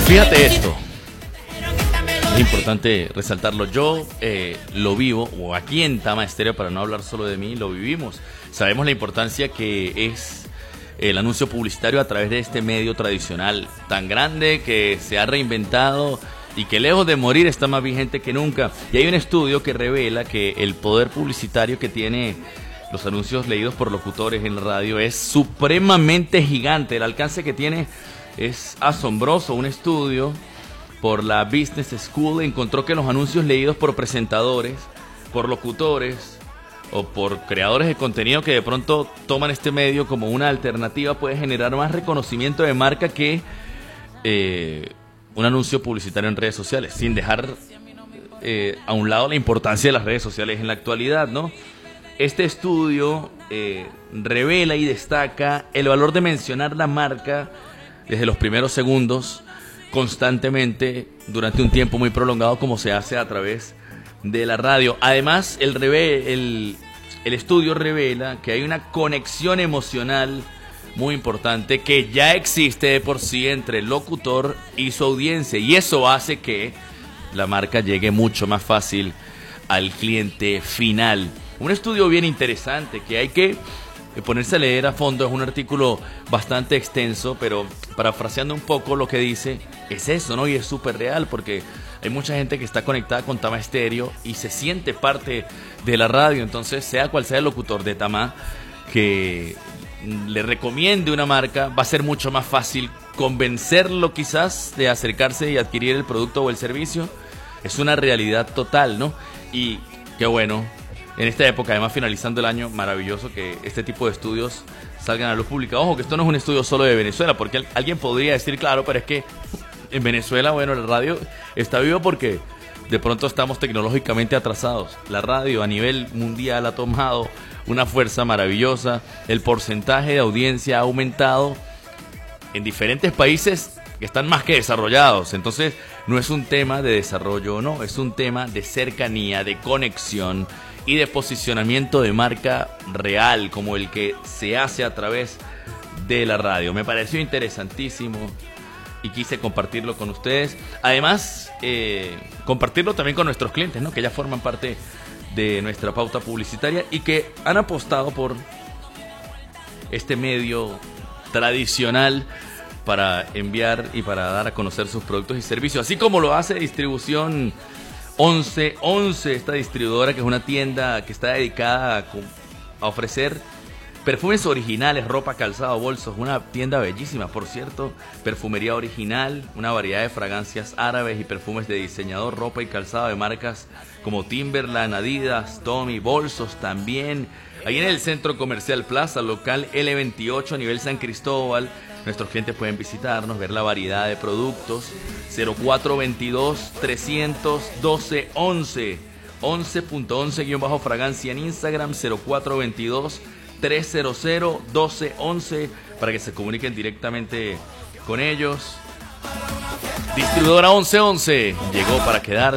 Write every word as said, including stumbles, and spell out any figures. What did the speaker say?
Fíjate esto, es importante resaltarlo. Yo eh, lo vivo, o aquí en Tama Estéreo, para no hablar solo de mí, lo vivimos. Sabemos la importancia que es el anuncio publicitario a través de este medio tradicional tan grande que se ha reinventado y que lejos de morir está más vigente que nunca. Y hay un estudio que revela que el poder publicitario que tiene los anuncios leídos por locutores en la radio es supremamente gigante. El alcance que tiene es asombroso. Un estudio por la Business School encontró que los anuncios leídos por presentadores, por locutores o por creadores de contenido que de pronto toman este medio como una alternativa puede generar más reconocimiento de marca que eh, un anuncio publicitario en redes sociales, sin dejar eh, a un lado la importancia de las redes sociales en la actualidad, ¿no? Este estudio eh, revela y destaca el valor de mencionar la marca desde los primeros segundos constantemente durante un tiempo muy prolongado, como se hace a través de la radio. Además, el, reve el, el estudio revela que hay una conexión emocional muy importante que ya existe de por sí entre el locutor y su audiencia, y eso hace que la marca llegue mucho más fácil al cliente final. Un estudio bien interesante que hay que ponerse a leer a fondo. Es un artículo bastante extenso, pero parafraseando un poco lo que dice, es eso, ¿no? Y es súper real, porque hay mucha gente que está conectada con Tama Estéreo y se siente parte de la radio. Entonces, sea cual sea el locutor de Tama que le recomiende una marca, va a ser mucho más fácil convencerlo quizás de acercarse y adquirir el producto o el servicio. Es una realidad total, ¿no? Y qué bueno, en esta época, además finalizando el año, maravilloso que este tipo de estudios salgan a luz pública. Ojo, que esto no es un estudio solo de Venezuela, porque alguien podría decir, claro, pero es que en Venezuela, bueno, la radio está viva porque de pronto estamos tecnológicamente atrasados. La radio a nivel mundial ha tomado una fuerza maravillosa. El porcentaje de audiencia ha aumentado en diferentes países que están más que desarrollados. Entonces, no es un tema de desarrollo o no, es un tema de cercanía, de conexión y de posicionamiento de marca real, como el que se hace a través de la radio. Me pareció interesantísimo y quise compartirlo con ustedes. Además, eh, compartirlo también con nuestros clientes, ¿no? Que ya forman parte de nuestra pauta publicitaria y que han apostado por este medio tradicional para enviar y para dar a conocer sus productos y servicios, así como lo hace Distribución once once, esta distribuidora que es una tienda que está dedicada a, a ofrecer perfumes originales, ropa, calzado, bolsos. Una tienda bellísima, por cierto. Perfumería original, una variedad de fragancias árabes y perfumes de diseñador, ropa y calzado de marcas como Timberland, Adidas, Tommy, bolsos también. Ahí en el Centro Comercial Plaza, local L veintiocho, a nivel San Cristóbal. Nuestros clientes pueden visitarnos, ver la variedad de productos. Cero cuatro veintidós, trescientos doce, once. once punto once guión bajo fragancia en Instagram. Cero cuatro veintidós, trescientos, doce, once, para que se comuniquen directamente con ellos. Distribuidora once once llegó para quedarse.